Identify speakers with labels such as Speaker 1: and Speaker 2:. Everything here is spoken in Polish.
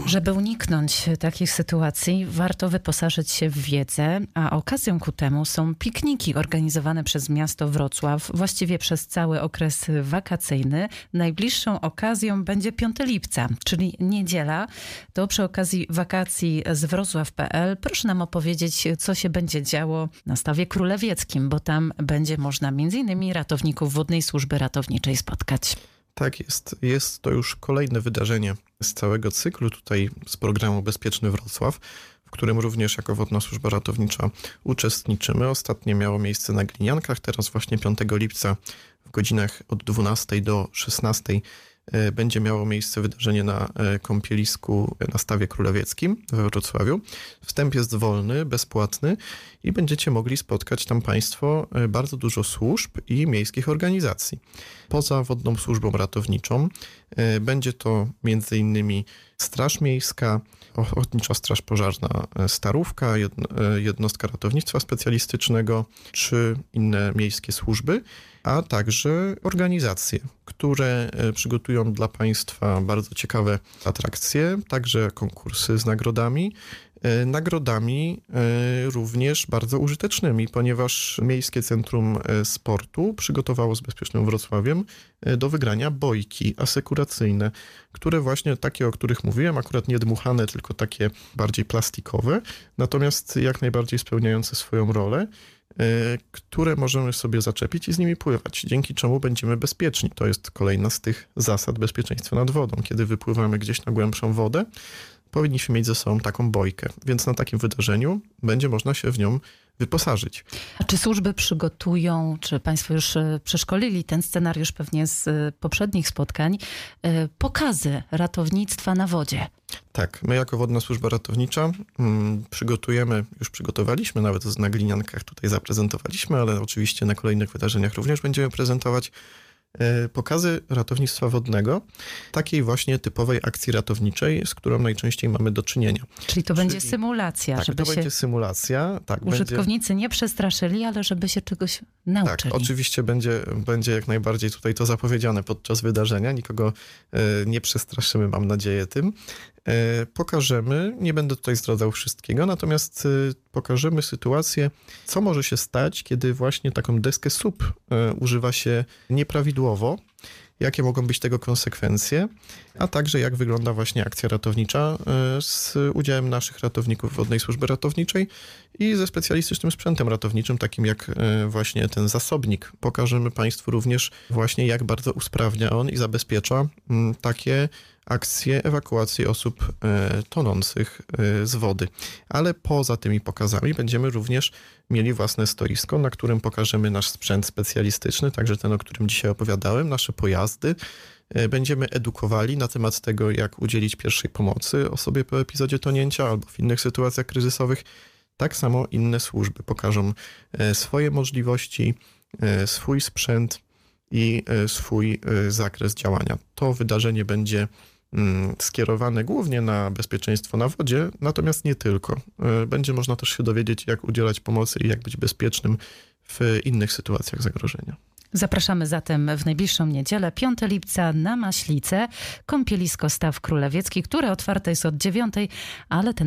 Speaker 1: Żeby uniknąć takich sytuacji, warto wyposażyć się w wiedzę, a okazją ku temu są pikniki organizowane przez miasto Wrocław właściwie przez cały okres wakacyjny. Najbliższą okazją będzie 5 lipca, czyli niedziela. To przy okazji wakacji z wrocław.pl. Proszę nam opowiedzieć, co się będzie działo na Stawie Królewieckim, bo tam będzie można m.in. ratowników Wodnej Służby Ratowniczej spotkać.
Speaker 2: Tak jest. Jest to już kolejne wydarzenie z całego cyklu tutaj z programu Bezpieczny Wrocław, w którym również jako Wodna Służba Ratownicza uczestniczymy. Ostatnie miało miejsce na Gliniankach, teraz właśnie 5 lipca w godzinach od 12 do 16 będzie miało miejsce wydarzenie na kąpielisku na Stawie Królewieckim we Wrocławiu. Wstęp jest wolny, bezpłatny i będziecie mogli spotkać tam Państwo bardzo dużo służb i miejskich organizacji. Poza Wodną Służbą Ratowniczą będzie to m.in. Straż Miejska, Ochotnicza Straż Pożarna Starówka, Jednostka Ratownictwa Specjalistycznego czy inne miejskie służby, a także organizacje, które przygotują dla Państwa bardzo ciekawe atrakcje, także konkursy z nagrodami również bardzo użytecznymi, ponieważ Miejskie Centrum Sportu przygotowało z Bezpiecznym Wrocławiem do wygrania bojki asekuracyjne, które właśnie takie, o których mówiłem, akurat nie dmuchane, tylko takie bardziej plastikowe, natomiast jak najbardziej spełniające swoją rolę, które możemy sobie zaczepić i z nimi pływać, dzięki czemu będziemy bezpieczni. To jest kolejna z tych zasad bezpieczeństwa nad wodą. Kiedy wypływamy gdzieś na głębszą wodę, powinniśmy mieć ze sobą taką bojkę, więc na takim wydarzeniu będzie można się w nią wyposażyć.
Speaker 1: A czy służby przygotują, czy Państwo już przeszkolili ten scenariusz pewnie z poprzednich spotkań, pokazy ratownictwa na wodzie?
Speaker 2: Tak, my jako Wodna Służba Ratownicza już przygotowaliśmy, nawet na Gliniankach tutaj zaprezentowaliśmy, ale oczywiście na kolejnych wydarzeniach również będziemy prezentować pokazy ratownictwa wodnego, takiej właśnie typowej akcji ratowniczej, z którą najczęściej mamy do czynienia.
Speaker 1: Czyli to będzie symulacja,
Speaker 2: tak,
Speaker 1: żeby
Speaker 2: to będzie symulacja. Tak,
Speaker 1: użytkownicy nie przestraszyli, ale żeby się czegoś nauczyli.
Speaker 2: Tak, oczywiście będzie jak najbardziej tutaj to zapowiedziane podczas wydarzenia. Nikogo nie przestraszymy, mam nadzieję, tym. Pokażemy, nie będę tutaj zdradzał wszystkiego, natomiast pokażemy sytuację, co może się stać, kiedy właśnie taką deskę SUP używa się nieprawidłowo, jakie mogą być tego konsekwencje, a także jak wygląda właśnie akcja ratownicza z udziałem naszych ratowników Wodnej Służby Ratowniczej i ze specjalistycznym sprzętem ratowniczym, takim jak właśnie ten zasobnik. Pokażemy Państwu również właśnie, jak bardzo usprawnia on i zabezpiecza takie akcje ewakuacji osób tonących z wody. Ale poza tymi pokazami będziemy również mieli własne stoisko, na którym pokażemy nasz sprzęt specjalistyczny, także ten, o którym dzisiaj opowiadałem, nasze pojazdy. Będziemy edukowali na temat tego, jak udzielić pierwszej pomocy osobie po epizodzie tonięcia albo w innych sytuacjach kryzysowych. Tak samo inne służby pokażą swoje możliwości, swój sprzęt i swój zakres działania. To wydarzenie będzie skierowane głównie na bezpieczeństwo na wodzie, natomiast nie tylko. Będzie można też się dowiedzieć, jak udzielać pomocy i jak być bezpiecznym w innych sytuacjach zagrożenia.
Speaker 1: Zapraszamy zatem w najbliższą niedzielę, 5 lipca na Maślice, kąpielisko Staw Królewiecki, które otwarte jest od 9, ale ten